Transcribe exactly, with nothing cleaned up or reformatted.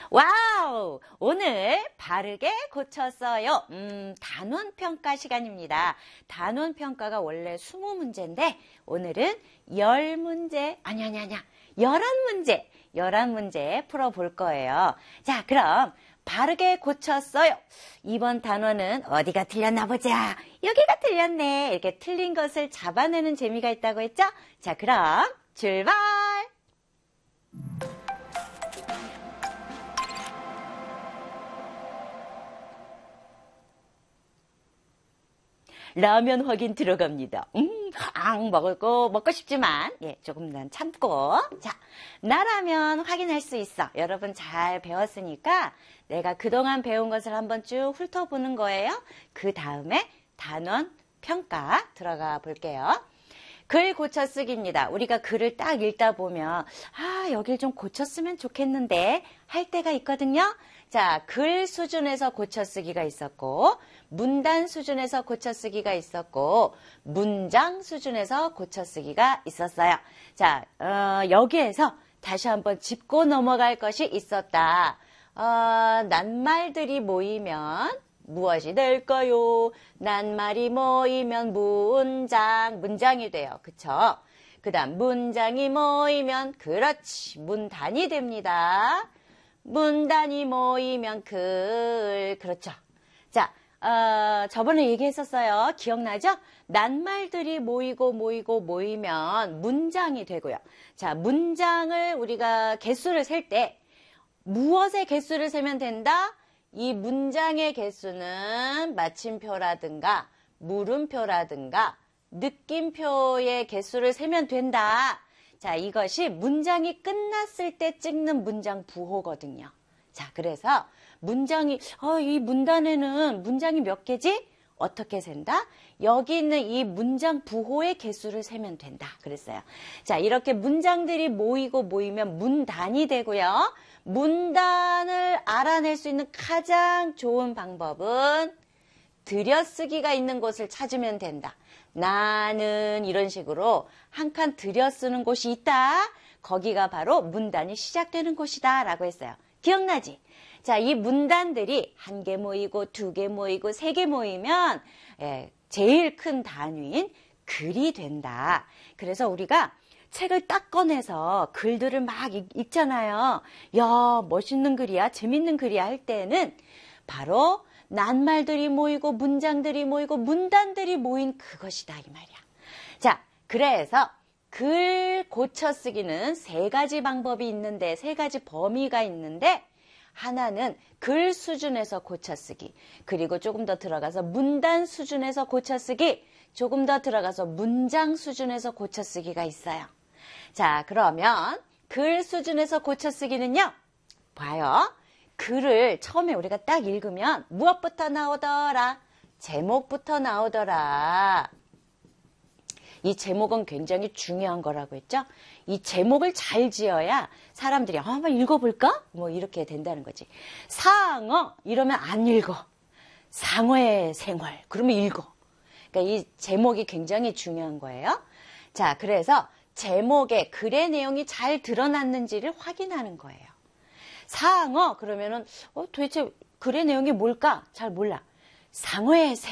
와우! 오늘 바르게 고쳤어요. 음, 단원평가 시간입니다. 단원평가가 원래 이십 문제인데 오늘은 십 문제, 아니 아니 아니야. 열한 문제, 열한 문제 풀어볼 거예요. 자, 그럼 바르게 고쳤어요. 이번 단원은 어디가 틀렸나 보자. 여기가 틀렸네. 이렇게 틀린 것을 잡아내는 재미가 있다고 했죠? 자, 그럼 출발! 라면 확인 들어갑니다. 음, 앙 먹을 거 먹고 싶지만 예, 조금 난 참고. 자, 나라면 확인할 수 있어. 여러분 잘 배웠으니까 내가 그동안 배운 것을 한번 쭉 훑어보는 거예요. 그 다음에 단원 평가 들어가 볼게요. 글 고쳐쓰기입니다. 우리가 글을 딱 읽다 보면 아, 여길 좀 고쳤으면 좋겠는데 할 때가 있거든요. 자, 글 수준에서 고쳐쓰기가 있었고 문단 수준에서 고쳐쓰기가 있었고 문장 수준에서 고쳐쓰기가 있었어요. 자, 어, 여기에서 다시 한번 짚고 넘어갈 것이 있었다. 어, 낱말들이 모이면 무엇이 될까요? 낱말이 모이면 문장, 문장이 돼요. 그쵸? 그 다음 문장이 모이면 그렇지, 문단이 됩니다. 문단이 모이면 글, 그렇죠. 자, 어, 저번에 얘기했었어요. 기억나죠? 낱말들이 모이고 모이고 모이면 문장이 되고요. 자, 문장을 우리가 개수를 셀 때 무엇의 개수를 세면 된다? 이 문장의 개수는 마침표라든가 물음표라든가 느낌표의 개수를 세면 된다. 자, 이것이 문장이 끝났을 때 찍는 문장 부호거든요. 자, 그래서 문장이 어, 이 문단에는 문장이 몇 개지? 어떻게 센다? 여기 있는 이 문장 부호의 개수를 세면 된다. 그랬어요. 자, 이렇게 문장들이 모이고 모이면 문단이 되고요. 문단을 알아낼 수 있는 가장 좋은 방법은 들여쓰기가 있는 곳을 찾으면 된다. 나는 이런 식으로 한 칸 들여쓰는 곳이 있다. 거기가 바로 문단이 시작되는 곳이다 라고 했어요. 기억나지? 자, 이 문단들이 한 개 모이고 두 개 모이고 세 개 모이면 예, 제일 큰 단위인 글이 된다. 그래서 우리가 책을 딱 꺼내서 글들을 막 읽, 읽잖아요. 야, 멋있는 글이야, 재밌는 글이야 할 때는 바로 낱말들이 모이고 문장들이 모이고 문단들이 모인 그것이다 이 말이야. 자, 그래서 글 고쳐쓰기는 세 가지 방법이 있는데 세 가지 범위가 있는데 하나는 글 수준에서 고쳐쓰기, 그리고 조금 더 들어가서 문단 수준에서 고쳐쓰기, 조금 더 들어가서 문장 수준에서 고쳐쓰기가 있어요. 자, 그러면 글 수준에서 고쳐쓰기는요. 봐요. 글을 처음에 우리가 딱 읽으면 무엇부터 나오더라? 제목부터 나오더라. 이 제목은 굉장히 중요한 거라고 했죠. 이 제목을 잘 지어야 사람들이 아, 한번 읽어볼까? 뭐 이렇게 된다는 거지. 상어 이러면 안 읽어. 상어의 생활 그러면 읽어. 그러니까 이 제목이 굉장히 중요한 거예요. 자, 그래서 제목에 글의 내용이 잘 드러났는지를 확인하는 거예요. 상어 그러면은 어, 도대체 글의 내용이 뭘까? 잘 몰라. 상어의